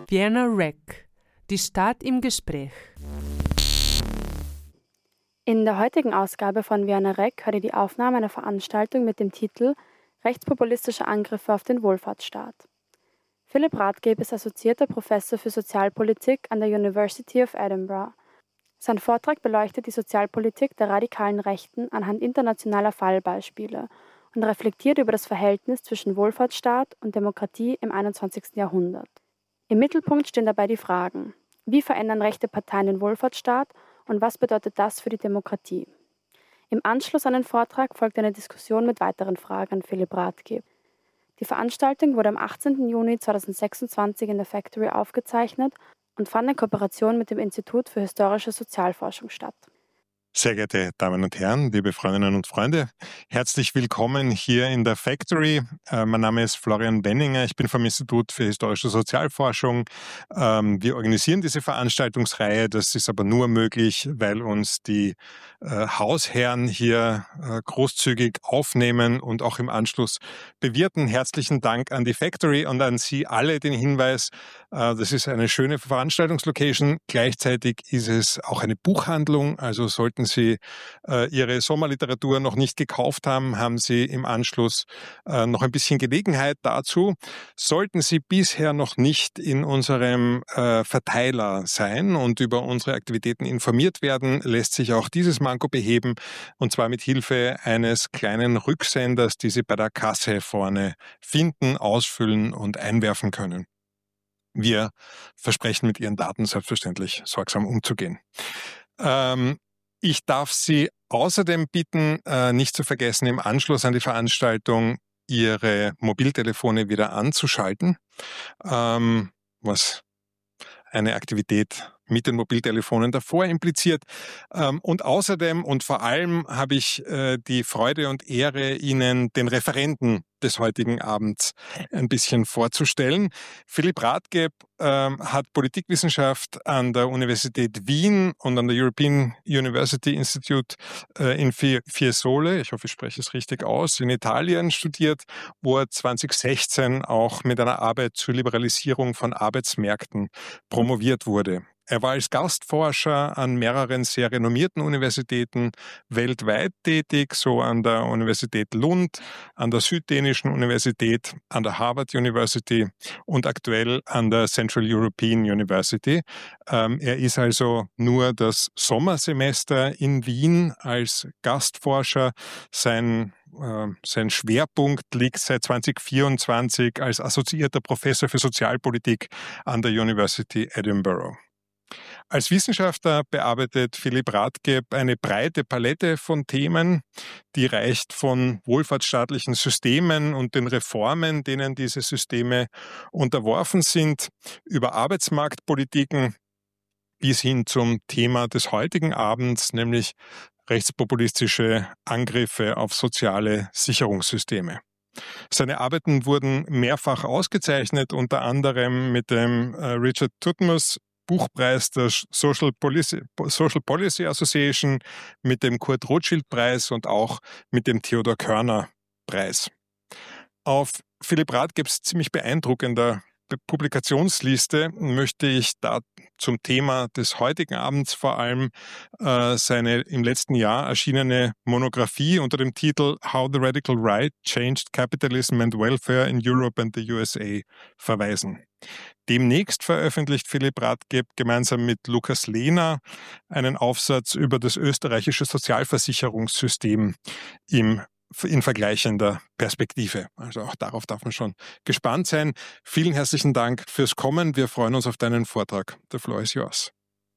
Vienna Rec, die Stadt im Gespräch. In der heutigen Ausgabe von Vienna Rec hört ihr die Aufnahme einer Veranstaltung mit dem Titel Rechtspopulistische Angriffe auf den Wohlfahrtsstaat. Philipp Rathgeb ist assoziierter Professor für Sozialpolitik an der University of Edinburgh. Sein Vortrag beleuchtet die Sozialpolitik der radikalen Rechten anhand internationaler Fallbeispiele und reflektiert über das Verhältnis zwischen Wohlfahrtsstaat und Demokratie im 21. Jahrhundert. Im Mittelpunkt stehen dabei die Fragen: Wie verändern rechte Parteien den Wohlfahrtsstaat und was bedeutet das für die Demokratie? Im Anschluss an den Vortrag folgt eine Diskussion mit weiteren Fragen an Philipp Rathgeb. Die Veranstaltung wurde am 18. Juni 2026 in der Factory aufgezeichnet und fand in Kooperation mit dem Institut für historische Sozialforschung statt. Sehr geehrte Damen und Herren, liebe Freundinnen und Freunde, herzlich willkommen hier in der Factory. Mein Name ist Florian Wenninger, ich bin vom Institut für Historische Sozialforschung. Wir organisieren diese Veranstaltungsreihe, das ist aber nur möglich, weil uns die Hausherren hier großzügig aufnehmen und auch im Anschluss bewirten. Herzlichen Dank an die Factory und an Sie alle den Hinweis, das ist eine schöne Veranstaltungslocation. Gleichzeitig ist es auch eine Buchhandlung, also sollten Sie Ihre Sommerliteratur noch nicht gekauft haben, haben Sie im Anschluss noch ein bisschen Gelegenheit dazu. Sollten Sie bisher noch nicht in unserem Verteiler sein und über unsere Aktivitäten informiert werden, lässt sich auch dieses Manko beheben, und zwar mit Hilfe eines kleinen Rücksenders, die Sie bei der Kasse vorne finden, ausfüllen und einwerfen können. Wir versprechen, mit Ihren Daten selbstverständlich sorgsam umzugehen. Ich darf Sie außerdem bitten, nicht zu vergessen, im Anschluss an die Veranstaltung Ihre Mobiltelefone wieder anzuschalten, was eine Aktivität mit den Mobiltelefonen davor impliziert. Und außerdem und vor allem habe ich die Freude und Ehre, Ihnen den Referenten des heutigen Abends ein bisschen vorzustellen. Philipp Rathgeb hat Politikwissenschaft an der Universität Wien und an der European University Institute in Fiesole, ich hoffe, ich spreche es richtig aus, in Italien studiert, wo er 2016 auch mit einer Arbeit zur Liberalisierung von Arbeitsmärkten promoviert wurde. Er war als Gastforscher an mehreren sehr renommierten Universitäten weltweit tätig, so an der Universität Lund, an der Süddänischen Universität, an der Harvard University und aktuell an der Central European University. Er ist also nur das Sommersemester in Wien als Gastforscher. Sein Schwerpunkt liegt seit 2024 als assoziierter Professor für Sozialpolitik an der University Edinburgh. Als Wissenschaftler bearbeitet Philipp Rathgeb eine breite Palette von Themen, die reicht von wohlfahrtsstaatlichen Systemen und den Reformen, denen diese Systeme unterworfen sind, über Arbeitsmarktpolitiken bis hin zum Thema des heutigen Abends, nämlich rechtspopulistische Angriffe auf soziale Sicherungssysteme. Seine Arbeiten wurden mehrfach ausgezeichnet, unter anderem mit dem Richard Titmuss Buchpreis der Social Policy Association, mit dem Kurt Rothschild Preis und auch mit dem Theodor Körner Preis. Auf Philipp Rathgebs ziemlich beeindruckender Publikationsliste möchte ich da zum Thema des heutigen Abends vor allem seine im letzten Jahr erschienene Monographie unter dem Titel How the Radical Right Changed Capitalism and Welfare in Europe and the USA verweisen. Demnächst veröffentlicht Philipp Rathgeb gemeinsam mit Lukas Lehner einen Aufsatz über das österreichische Sozialversicherungssystem in vergleichender Perspektive. Also auch darauf darf man schon gespannt sein. Vielen herzlichen Dank fürs Kommen. Wir freuen uns auf deinen Vortrag. The floor is yours.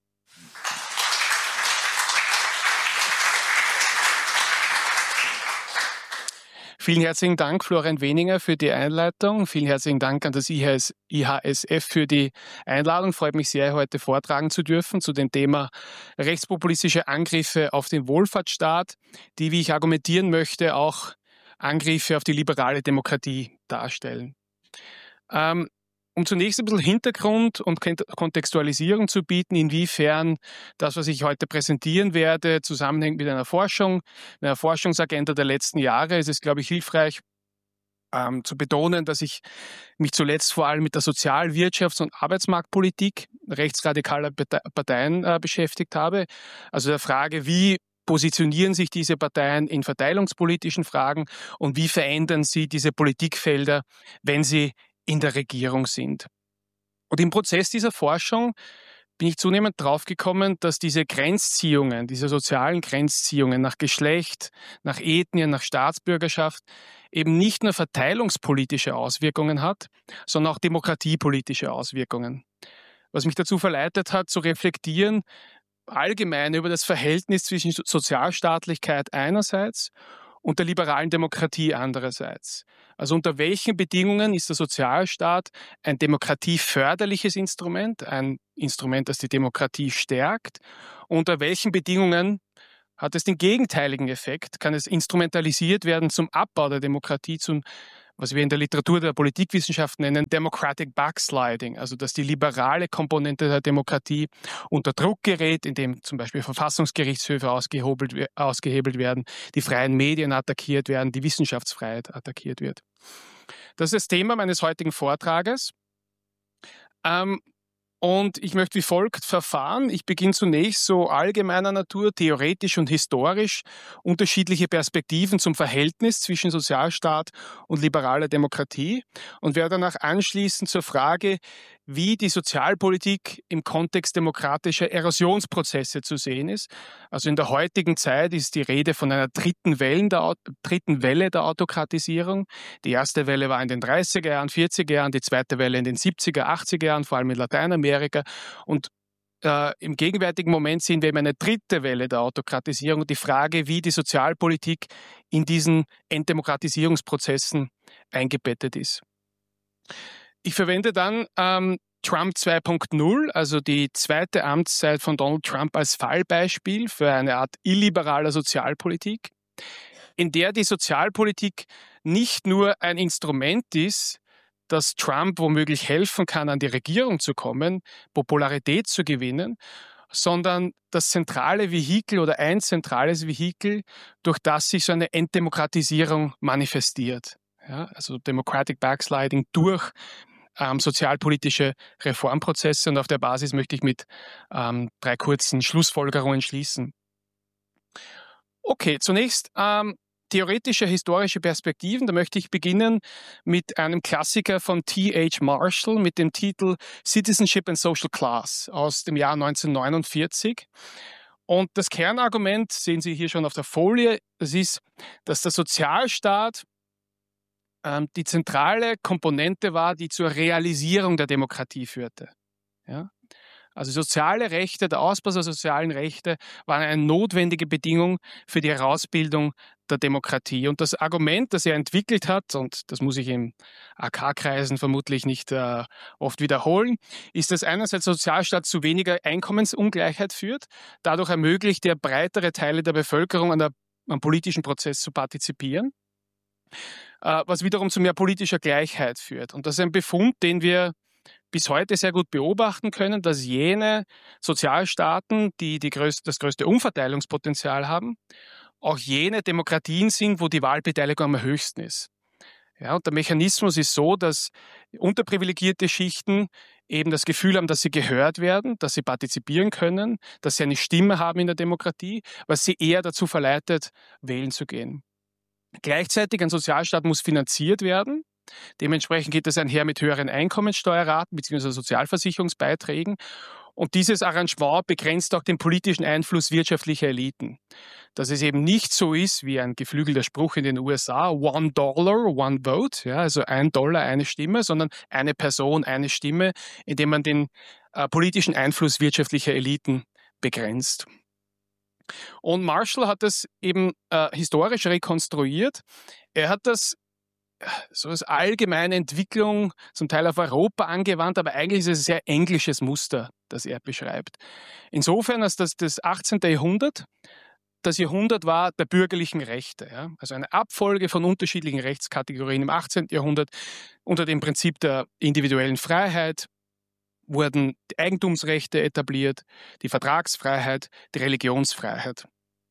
Vielen herzlichen Dank, Florian Wenninger, für die Einleitung. Vielen herzlichen Dank an das IHSF für die Einladung. Freut mich sehr, heute vortragen zu dürfen zu dem Thema rechtspopulistische Angriffe auf den Wohlfahrtsstaat, die, wie ich argumentieren möchte, auch Angriffe auf die liberale Demokratie darstellen. Um zunächst ein bisschen Hintergrund und Kontextualisierung zu bieten, inwiefern das, was ich heute präsentieren werde, zusammenhängt mit einer Forschungsagenda der letzten Jahre, ist es, glaube ich, hilfreich, zu betonen, dass ich mich zuletzt vor allem mit der Sozial-, Wirtschafts- und Arbeitsmarktpolitik rechtsradikaler Parteien beschäftigt habe. Also der Frage, wie positionieren sich diese Parteien in verteilungspolitischen Fragen und wie verändern sie diese Politikfelder, wenn sie in der Regierung sind. Und im Prozess dieser Forschung bin ich zunehmend draufgekommen, dass diese Grenzziehungen, diese sozialen Grenzziehungen nach Geschlecht, nach Ethnien, nach Staatsbürgerschaft eben nicht nur verteilungspolitische Auswirkungen hat, sondern auch demokratiepolitische Auswirkungen. Was mich dazu verleitet hat, zu reflektieren, allgemein über das Verhältnis zwischen Sozialstaatlichkeit einerseits und der liberalen Demokratie andererseits. Also unter welchen Bedingungen ist der Sozialstaat ein demokratieförderliches Instrument, ein Instrument, das die Demokratie stärkt? Unter welchen Bedingungen hat es den gegenteiligen Effekt? Kann es instrumentalisiert werden zum Abbau der Demokratie, zum, was wir in der Literatur der Politikwissenschaft nennen, Democratic Backsliding, also dass die liberale Komponente der Demokratie unter Druck gerät, indem zum Beispiel Verfassungsgerichtshöfe ausgehebelt werden, die freien Medien attackiert werden, die Wissenschaftsfreiheit attackiert wird. Das ist das Thema meines heutigen Vortrages. Und ich möchte wie folgt verfahren. Ich beginne zunächst so allgemeiner Natur, theoretisch und historisch unterschiedliche Perspektiven zum Verhältnis zwischen Sozialstaat und liberaler Demokratie und werde danach anschließen zur Frage, wie die Sozialpolitik im Kontext demokratischer Erosionsprozesse zu sehen ist. Also in der heutigen Zeit ist die Rede von einer dritten Welle der Autokratisierung. Die erste Welle war in den 30er Jahren, 40er Jahren, die zweite Welle in den 70er, 80er Jahren, vor allem in Lateinamerika. Und im gegenwärtigen Moment sehen wir eben eine dritte Welle der Autokratisierung und die Frage, wie die Sozialpolitik in diesen Entdemokratisierungsprozessen eingebettet ist. Ich verwende dann Trump 2.0, also die zweite Amtszeit von Donald Trump als Fallbeispiel für eine Art illiberaler Sozialpolitik, in der die Sozialpolitik nicht nur ein Instrument ist, das Trump womöglich helfen kann, an die Regierung zu kommen, Popularität zu gewinnen, sondern das zentrale Vehikel oder ein zentrales Vehikel, durch das sich so eine Entdemokratisierung manifestiert. Ja, also Democratic Backsliding durch sozialpolitische Reformprozesse und auf der Basis möchte ich mit 3 kurzen Schlussfolgerungen schließen. Okay, zunächst theoretische historische Perspektiven. Da möchte ich beginnen mit einem Klassiker von T.H. Marshall mit dem Titel Citizenship and Social Class aus dem Jahr 1949. Und das Kernargument sehen Sie hier schon auf der Folie, das ist, dass der Sozialstaat die zentrale Komponente war, die zur Realisierung der Demokratie führte. Ja? Also soziale Rechte, der Ausbau der sozialen Rechte waren eine notwendige Bedingung für die Herausbildung der Demokratie. Und das Argument, das er entwickelt hat, und das muss ich in AK-Kreisen vermutlich nicht oft wiederholen, ist, dass einerseits der Sozialstaat zu weniger Einkommensungleichheit führt, dadurch ermöglicht er breitere Teile der Bevölkerung am politischen Prozess zu partizipieren, was wiederum zu mehr politischer Gleichheit führt. Und das ist ein Befund, den wir bis heute sehr gut beobachten können, dass jene Sozialstaaten, die das größte Umverteilungspotenzial haben, auch jene Demokratien sind, wo die Wahlbeteiligung am höchsten ist. Ja, und der Mechanismus ist so, dass unterprivilegierte Schichten eben das Gefühl haben, dass sie gehört werden, dass sie partizipieren können, dass sie eine Stimme haben in der Demokratie, was sie eher dazu verleitet, wählen zu gehen. Gleichzeitig ein Sozialstaat muss finanziert werden. Dementsprechend geht es einher mit höheren Einkommenssteuerraten bzw. Sozialversicherungsbeiträgen. Und dieses Arrangement begrenzt auch den politischen Einfluss wirtschaftlicher Eliten. Dass es eben nicht so ist, wie ein geflügelter Spruch in den USA, $1, one vote, ja, also $1, eine Stimme, sondern eine Person, eine Stimme, indem man den politischen Einfluss wirtschaftlicher Eliten begrenzt. Und Marshall hat das eben historisch rekonstruiert. Er hat das so als allgemeine Entwicklung zum Teil auf Europa angewandt, aber eigentlich ist es ein sehr englisches Muster, das er beschreibt. Insofern, als das 18. Jahrhundert das Jahrhundert war der bürgerlichen Rechte. Ja? Also eine Abfolge von unterschiedlichen Rechtskategorien im 18. Jahrhundert unter dem Prinzip der individuellen Freiheit wurden die Eigentumsrechte etabliert, die Vertragsfreiheit, die Religionsfreiheit.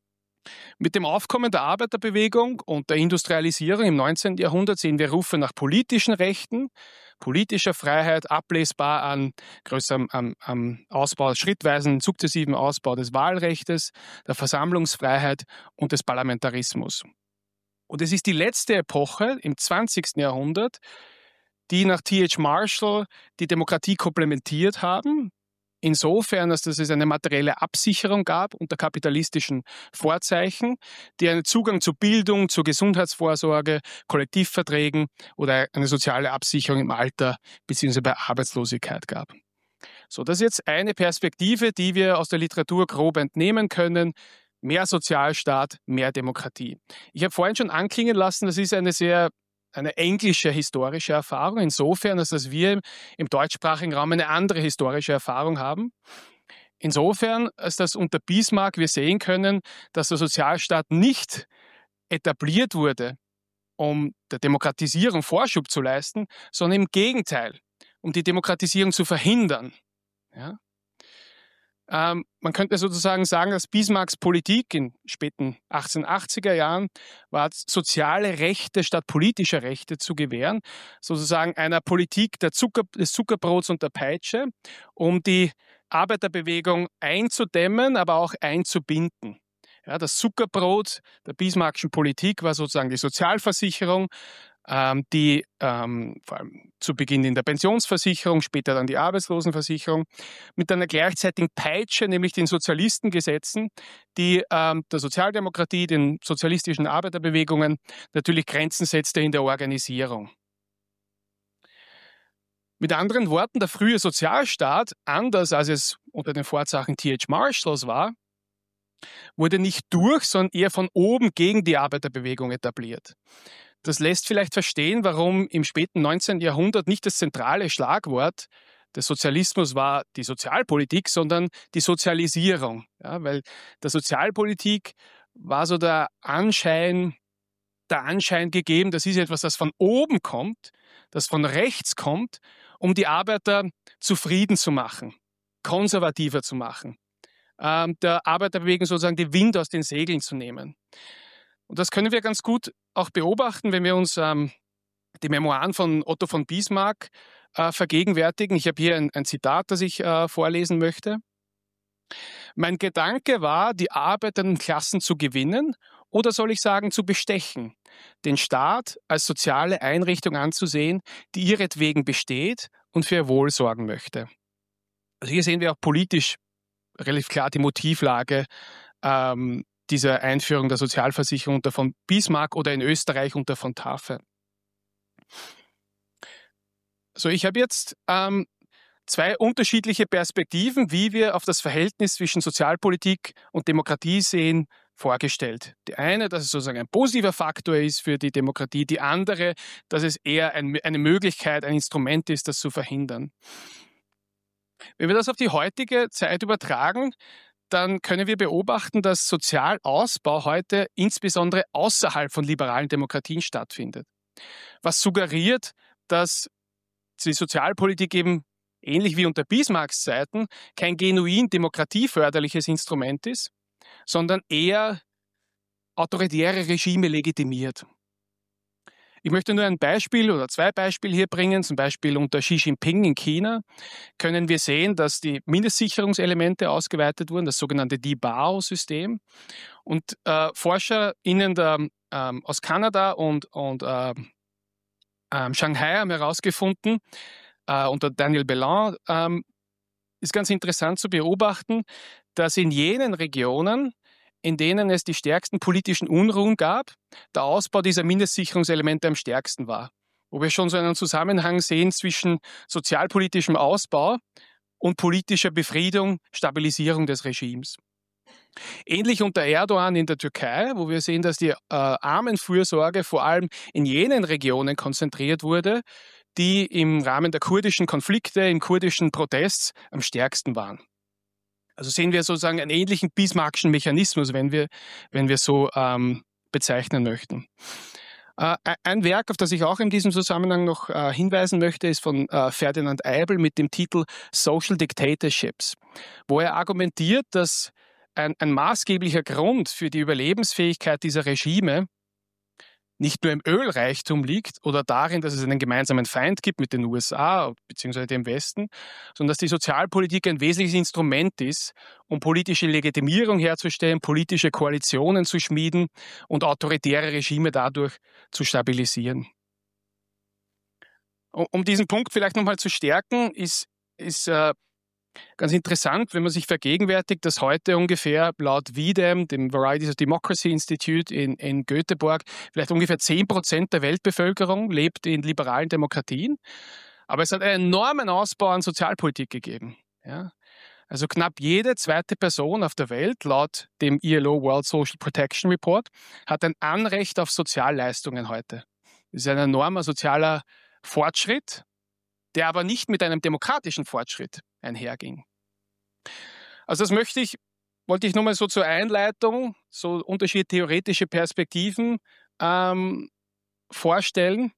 Mit dem Aufkommen der Arbeiterbewegung und der Industrialisierung im 19. Jahrhundert sehen wir Rufe nach politischen Rechten, politischer Freiheit, ablesbar an größerem am Ausbau, schrittweisen, sukzessiven Ausbau des Wahlrechtes, der Versammlungsfreiheit und des Parlamentarismus. Und es ist die letzte Epoche im 20. Jahrhundert, die nach T.H. Marshall die Demokratie komplementiert haben, insofern, dass es eine materielle Absicherung gab unter kapitalistischen Vorzeichen, die einen Zugang zu Bildung, zur Gesundheitsvorsorge, Kollektivverträgen oder eine soziale Absicherung im Alter bzw. bei Arbeitslosigkeit gab. So, das ist jetzt eine Perspektive, die wir aus der Literatur grob entnehmen können. Mehr Sozialstaat, mehr Demokratie. Ich habe vorhin schon anklingen lassen, das ist eine englische historische Erfahrung, insofern, dass wir im deutschsprachigen Raum eine andere historische Erfahrung haben. Insofern, als dass unter Bismarck wir sehen können, dass der Sozialstaat nicht etabliert wurde, um der Demokratisierung Vorschub zu leisten, sondern im Gegenteil, um die Demokratisierung zu verhindern. Ja? Man könnte sozusagen sagen, dass Bismarcks Politik in späten 1880er Jahren war, soziale Rechte statt politischer Rechte zu gewähren, sozusagen einer Politik des Zuckerbrots und der Peitsche, um die Arbeiterbewegung einzudämmen, aber auch einzubinden. Ja, das Zuckerbrot der Bismarckschen Politik war sozusagen die Sozialversicherung, die vor allem zu Beginn in der Pensionsversicherung, später dann die Arbeitslosenversicherung, mit einer gleichzeitigen Peitsche, nämlich den Sozialistengesetzen, die der Sozialdemokratie, den sozialistischen Arbeiterbewegungen natürlich Grenzen setzte in der Organisierung. Mit anderen Worten, der frühe Sozialstaat, anders als es unter den Vorzeichen T.H. Marshalls war, wurde nicht durch, sondern eher von oben gegen die Arbeiterbewegung etabliert. Das lässt vielleicht verstehen, warum im späten 19. Jahrhundert nicht das zentrale Schlagwort des Sozialismus war die Sozialpolitik, sondern die Sozialisierung. Ja, weil der Sozialpolitik war so der Anschein gegeben, das ist etwas, das von oben kommt, das von rechts kommt, um die Arbeiter zufrieden zu machen, konservativer zu machen, der Arbeiterbewegung sozusagen den Wind aus den Segeln zu nehmen. Und das können wir ganz gut auch beobachten, wenn wir uns die Memoiren von Otto von Bismarck vergegenwärtigen. Ich habe hier ein Zitat, das ich vorlesen möchte. Mein Gedanke war, die arbeitenden Klassen zu gewinnen oder soll ich sagen, zu bestechen, den Staat als soziale Einrichtung anzusehen, die ihretwegen besteht und für ihr Wohl sorgen möchte. Also hier sehen wir auch politisch relativ klar die Motivlage dieser Einführung der Sozialversicherung unter von Bismarck oder in Österreich unter von Taaffe. So, ich habe jetzt zwei unterschiedliche Perspektiven, wie wir auf das Verhältnis zwischen Sozialpolitik und Demokratie sehen, vorgestellt. Die eine, dass es sozusagen ein positiver Faktor ist für die Demokratie, die andere, dass es eher eine Möglichkeit, ein Instrument ist, das zu verhindern. Wenn wir das auf die heutige Zeit übertragen, dann können wir beobachten, dass Sozialausbau heute insbesondere außerhalb von liberalen Demokratien stattfindet. Was suggeriert, dass die Sozialpolitik eben ähnlich wie unter Bismarcks Zeiten kein genuin demokratieförderliches Instrument ist, sondern eher autoritäre Regime legitimiert. Ich möchte nur ein Beispiel oder zwei Beispiele hier bringen. Zum Beispiel unter Xi Jinping in China können wir sehen, dass die Mindestsicherungselemente ausgeweitet wurden, das sogenannte Dibao-System. Und ForscherInnen aus Kanada und Shanghai haben herausgefunden, unter Daniel Bellan, ist ganz interessant zu beobachten, dass in jenen Regionen, in denen es die stärksten politischen Unruhen gab, der Ausbau dieser Mindestsicherungselemente am stärksten war. Wo wir schon so einen Zusammenhang sehen zwischen sozialpolitischem Ausbau und politischer Befriedung, Stabilisierung des Regimes. Ähnlich unter Erdogan in der Türkei, wo wir sehen, dass die Armenfürsorge vor allem in jenen Regionen konzentriert wurde, die im Rahmen der kurdischen Konflikte, im kurdischen Protests am stärksten waren. Also sehen wir sozusagen einen ähnlichen Bismarckschen Mechanismus, wenn wir so bezeichnen möchten. Ein Werk, auf das ich auch in diesem Zusammenhang noch hinweisen möchte, ist von Ferdinand Eibel mit dem Titel Social Dictatorships, wo er argumentiert, dass ein maßgeblicher Grund für die Überlebensfähigkeit dieser Regime nicht nur im Ölreichtum liegt oder darin, dass es einen gemeinsamen Feind gibt mit den USA bzw. dem Westen, sondern dass die Sozialpolitik ein wesentliches Instrument ist, um politische Legitimierung herzustellen, politische Koalitionen zu schmieden und autoritäre Regime dadurch zu stabilisieren. Um diesen Punkt vielleicht nochmal zu stärken, ist ganz interessant, wenn man sich vergegenwärtigt, dass heute ungefähr laut VDEM, dem Varieties of Democracy Institute in Göteborg, vielleicht ungefähr 10% der Weltbevölkerung lebt in liberalen Demokratien. Aber es hat einen enormen Ausbau an Sozialpolitik gegeben. Ja? Also knapp jede zweite Person auf der Welt, laut dem ILO World Social Protection Report, hat ein Anrecht auf Sozialleistungen heute. Das ist ein enormer sozialer Fortschritt, der aber nicht mit einem demokratischen Fortschritt einherging. Also das wollte ich nochmal so zur Einleitung, so unterschiedliche theoretische Perspektiven vorstellen,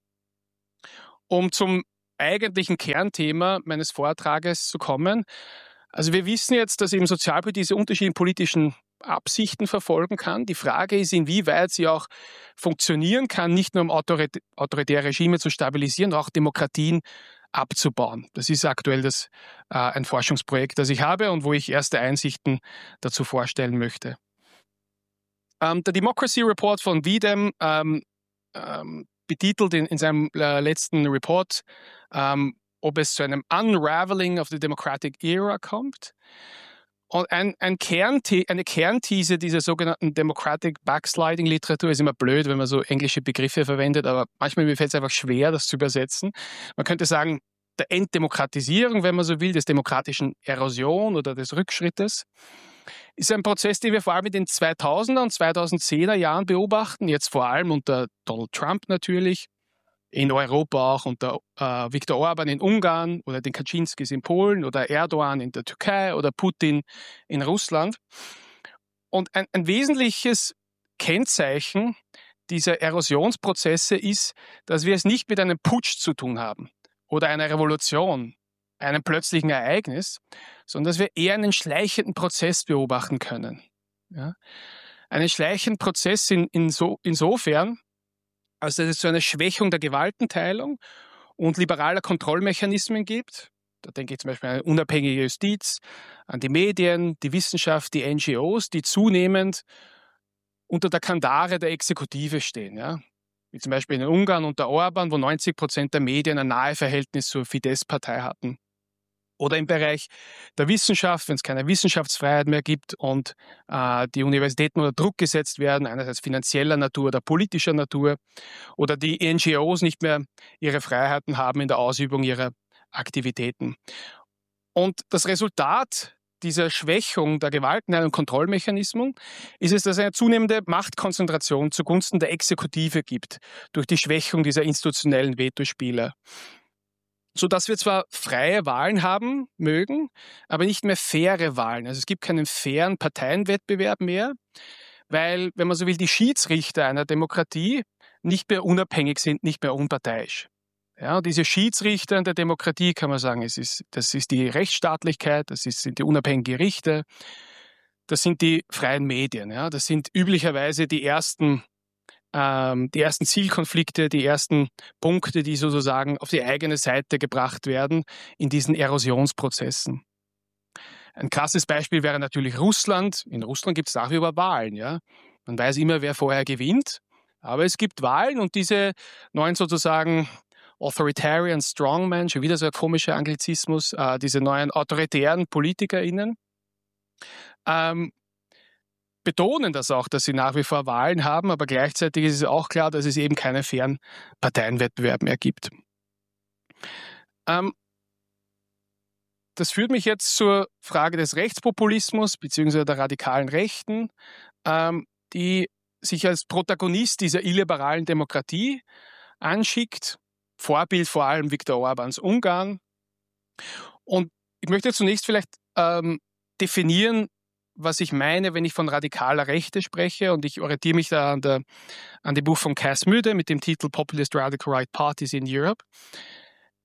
um zum eigentlichen Kernthema meines Vortrages zu kommen. Also wir wissen jetzt, dass eben Sozialpolitik diese unterschiedlichen politischen Absichten verfolgen kann. Die Frage ist, inwieweit sie auch funktionieren kann, nicht nur um autoritäre Regime zu stabilisieren, auch Demokratien abzubauen. Das ist aktuell ein Forschungsprojekt, das ich habe und wo ich erste Einsichten dazu vorstellen möchte. Der Democracy Report von VDEM betitelt in seinem letzten Report, ob es zu einem Unraveling of the Democratic Era kommt. Und eine Kernthese dieser sogenannten Democratic Backsliding-Literatur ist immer blöd, wenn man so englische Begriffe verwendet, aber manchmal fällt es einfach schwer, das zu übersetzen. Man könnte sagen, der Entdemokratisierung, wenn man so will, des demokratischen Erosion oder des Rückschrittes, ist ein Prozess, den wir vor allem in den 2000er und 2010er Jahren beobachten, jetzt vor allem unter Donald Trump natürlich, in Europa auch unter Viktor Orban in Ungarn oder den Kaczynskis in Polen oder Erdogan in der Türkei oder Putin in Russland. Und ein wesentliches Kennzeichen dieser Erosionsprozesse ist, dass wir es nicht mit einem Putsch zu tun haben oder einer Revolution, einem plötzlichen Ereignis, sondern dass wir eher einen schleichenden Prozess beobachten können. Ja? Einen schleichenden Prozess insofern, also dass es so eine Schwächung der Gewaltenteilung und liberaler Kontrollmechanismen gibt. Da denke ich zum Beispiel an eine unabhängige Justiz, an die Medien, die Wissenschaft, die NGOs, die zunehmend unter der Kandare der Exekutive stehen. Ja? Wie zum Beispiel in Ungarn unter Orban, wo 90% der Medien ein Naheverhältnis zur Fidesz-Partei hatten. Oder im Bereich der Wissenschaft, wenn es keine Wissenschaftsfreiheit mehr gibt und die Universitäten unter Druck gesetzt werden, einerseits finanzieller Natur oder politischer Natur, oder die NGOs nicht mehr ihre Freiheiten haben in der Ausübung ihrer Aktivitäten. Und das Resultat dieser Schwächung der Gewaltenteilung und Kontrollmechanismen ist es, dass es eine zunehmende Machtkonzentration zugunsten der Exekutive gibt, durch die Schwächung dieser institutionellen Vetospieler. Sodass wir zwar freie Wahlen haben mögen, aber nicht mehr faire Wahlen. Also es gibt keinen fairen Parteienwettbewerb mehr, weil, wenn man so will, die Schiedsrichter einer Demokratie nicht mehr unabhängig sind, nicht mehr unparteiisch. Ja, und diese Schiedsrichter in der Demokratie, kann man sagen, das ist die Rechtsstaatlichkeit, sind die unabhängigen Gerichte, das sind die freien Medien. Ja, das sind üblicherweise die ersten Zielkonflikte, die ersten Punkte, die sozusagen auf die eigene Seite gebracht werden in diesen Erosionsprozessen. Ein krasses Beispiel wäre natürlich Russland. In Russland gibt es nach wie vor Wahlen. Ja? Man weiß immer, wer vorher gewinnt, aber es gibt Wahlen und diese neuen sozusagen Authoritarian Strongmen, schon wieder so ein komischer Anglizismus, diese neuen autoritären PolitikerInnen, betonen das auch, dass sie nach wie vor Wahlen haben, aber gleichzeitig ist es auch klar, dass es eben keinen fairen Parteienwettbewerb mehr gibt. Das führt mich jetzt zur Frage des Rechtspopulismus bzw. der radikalen Rechten, die sich als Protagonist dieser illiberalen Demokratie anschickt. Vorbild vor allem Viktor Orbans Ungarn. Und ich möchte zunächst vielleicht definieren, was ich meine, wenn ich von radikaler Rechte spreche. Und ich orientiere mich da an dem Buch von Cass Müde mit dem Titel Populist Radical Right Parties in Europe.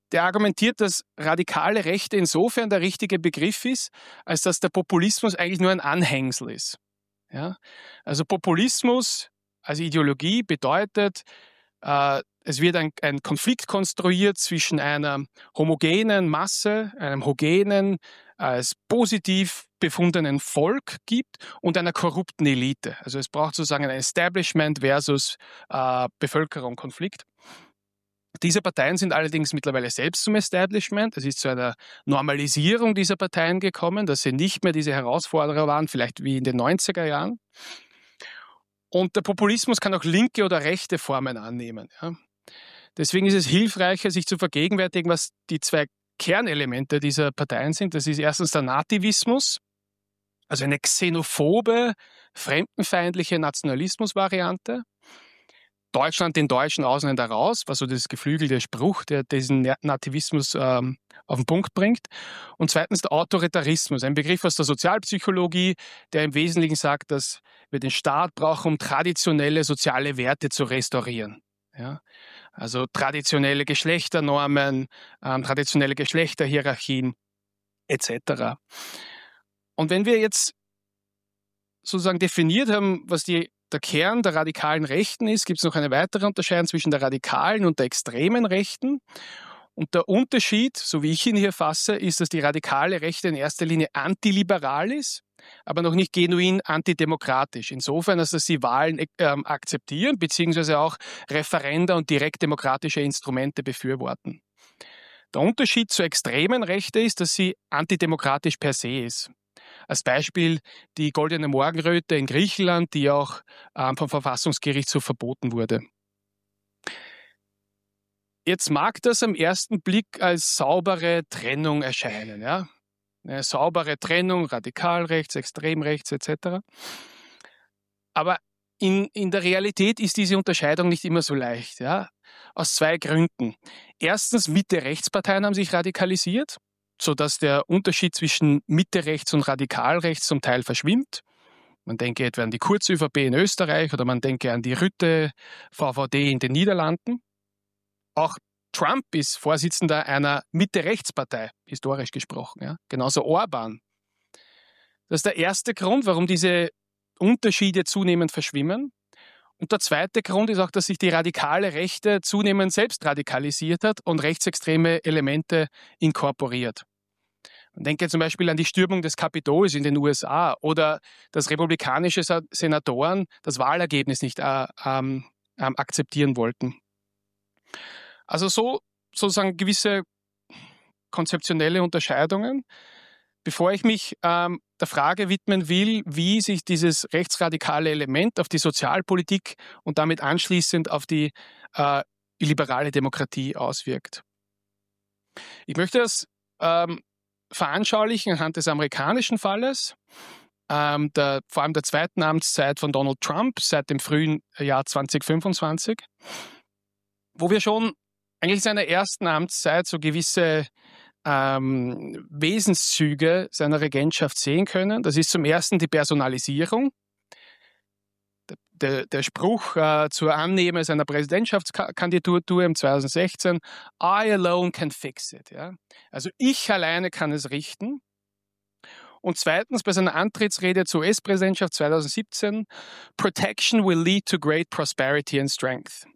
der argumentiert, dass radikale Rechte insofern der richtige Begriff ist, als dass der Populismus eigentlich nur ein Anhängsel ist. Ja? Also Populismus als Ideologie bedeutet, es wird ein Konflikt konstruiert zwischen einer homogenen Masse, einem homogenen, als positiv befundenen Volk gibt und einer korrupten Elite. Also es braucht sozusagen ein Establishment versus Bevölkerung-Konflikt. Diese Parteien sind allerdings mittlerweile selbst zum Establishment. Es ist zu einer Normalisierung dieser Parteien gekommen, dass sie nicht mehr diese Herausforderer waren, vielleicht wie in den 90er Jahren. Und der Populismus kann auch linke oder rechte Formen annehmen. Ja. Deswegen ist es hilfreicher, sich zu vergegenwärtigen, was die zwei Kernelemente dieser Parteien sind. Das ist erstens der Nativismus, also eine xenophobe, fremdenfeindliche Nationalismusvariante. Deutschland den Deutschen Ausländer raus, was so das geflügelte Spruch, der diesen Nativismus auf den Punkt bringt. Und zweitens der Autoritarismus, ein Begriff aus der Sozialpsychologie, der im Wesentlichen sagt, dass wir den Staat brauchen, um traditionelle soziale Werte zu restaurieren. Ja? Also traditionelle Geschlechternormen, traditionelle Geschlechterhierarchien etc. Und wenn wir jetzt sozusagen definiert haben, was der Kern der radikalen Rechten ist, gibt es noch eine weitere Unterscheidung zwischen der radikalen und der extremen Rechten. Und der Unterschied, so wie ich ihn hier fasse, ist, dass die radikale Rechte in erster Linie antiliberal ist, aber noch nicht genuin antidemokratisch. Insofern, dass sie Wahlen akzeptieren, beziehungsweise auch Referenda und direktdemokratische Instrumente befürworten. Der Unterschied zur extremen Rechte ist, dass sie antidemokratisch per se ist. Als Beispiel die Goldene Morgenröte in Griechenland, die auch vom Verfassungsgericht so verboten wurde. Jetzt mag das am ersten Blick als saubere Trennung erscheinen. Ja? Eine saubere Trennung, radikalrechts, extremrechts etc. Aber in der Realität ist diese Unterscheidung nicht immer so leicht. Ja? Aus zwei Gründen. Erstens, Mitte-Rechtsparteien haben sich radikalisiert, sodass der Unterschied zwischen Mitte-Rechts und Radikalrechts zum Teil verschwimmt. Man denke etwa an die Kurz-ÖVP in Österreich oder man denke an die Rutte-VVD in den Niederlanden. Auch Trump ist Vorsitzender einer Mitte-Rechtspartei, historisch gesprochen. Ja? Genauso Orban. Das ist der erste Grund, warum diese Unterschiede zunehmend verschwimmen. Und der zweite Grund ist auch, dass sich die radikale Rechte zunehmend selbst radikalisiert hat und rechtsextreme Elemente inkorporiert. Man denke zum Beispiel an die Stürmung des Kapitols in den USA oder dass republikanische Senatoren das Wahlergebnis nicht akzeptieren wollten. Also sozusagen gewisse konzeptionelle Unterscheidungen. Bevor ich mich der Frage widmen will, wie sich dieses rechtsradikale Element auf die Sozialpolitik und damit anschließend auf die liberale Demokratie auswirkt. Ich möchte das veranschaulichen anhand des amerikanischen Falles, vor allem der zweiten Amtszeit von Donald Trump seit dem frühen Jahr 2025, wo wir schon eigentlich in seiner ersten Amtszeit so gewisse Wesenszüge seiner Regentschaft sehen können. Das ist zum ersten die Personalisierung. Der Spruch zur Annahme seiner Präsidentschaftskandidatur im 2016, I alone can fix it. Ja? Also ich alleine kann es richten. Und zweitens bei seiner Antrittsrede zur US-Präsidentschaft 2017, Protection will lead to great prosperity and strength.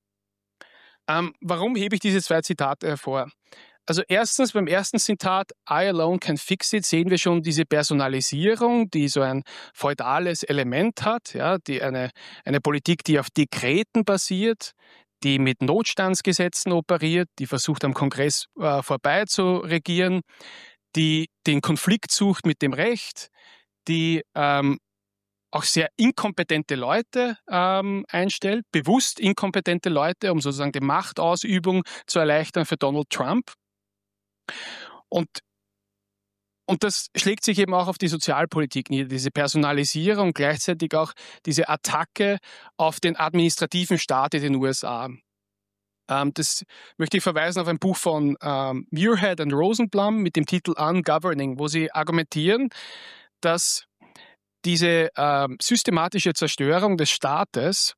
Warum hebe ich diese zwei Zitate hervor? Also erstens, beim ersten Zitat, I alone can fix it, sehen wir schon diese Personalisierung, die so ein feudales Element hat, ja, die eine Politik, die auf Dekreten basiert, die mit Notstandsgesetzen operiert, die versucht am Kongress vorbei zu regieren, die den Konflikt sucht mit dem Recht, die auch sehr inkompetente Leute einstellt, bewusst inkompetente Leute, um sozusagen die Machtausübung zu erleichtern für Donald Trump. Und das schlägt sich eben auch auf die Sozialpolitik nieder, diese Personalisierung, gleichzeitig auch diese Attacke auf den administrativen Staat in den USA. Das möchte ich verweisen auf ein Buch von Muirhead und Rosenblum mit dem Titel Ungoverning, wo sie argumentieren, dass diese systematische Zerstörung des Staates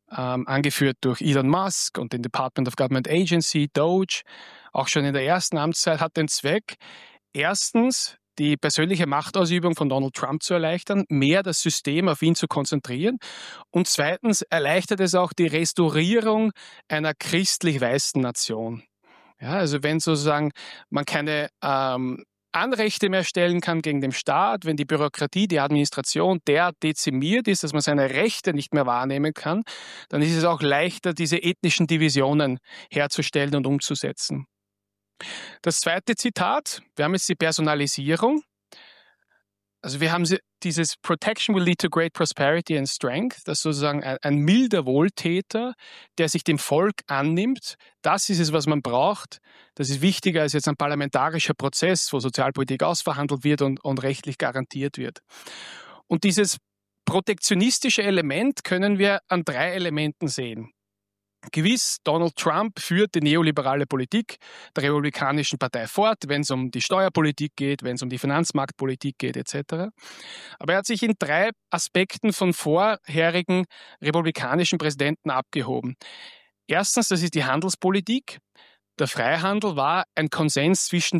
angeführt durch Elon Musk und den Department of Government Agency, DOGE, auch schon in der ersten Amtszeit, hat den Zweck, erstens die persönliche Machtausübung von Donald Trump zu erleichtern, mehr das System auf ihn zu konzentrieren, und zweitens erleichtert es auch die Restaurierung einer christlich-weißen Nation. Ja, also wenn sozusagen man keine Anrechte mehr stellen kann gegen den Staat, wenn die Bürokratie, die Administration derart dezimiert ist, dass man seine Rechte nicht mehr wahrnehmen kann, dann ist es auch leichter, diese ethnischen Divisionen herzustellen und umzusetzen. Das zweite Zitat, wir haben jetzt die Personalisierung. Also wir haben dieses Protection will lead to great prosperity and strength, das sozusagen ein milder Wohltäter, der sich dem Volk annimmt. Das ist es, was man braucht. Das ist wichtiger als jetzt ein parlamentarischer Prozess, wo Sozialpolitik ausverhandelt wird und rechtlich garantiert wird. Und dieses protektionistische Element können wir an 3 Elementen sehen. Gewiss, Donald Trump führt die neoliberale Politik der Republikanischen Partei fort, wenn es um die Steuerpolitik geht, wenn es um die Finanzmarktpolitik geht, etc. Aber er hat sich in 3 Aspekten von vorherigen republikanischen Präsidenten abgehoben. Erstens, das ist die Handelspolitik. Der Freihandel war ein Konsens zwischen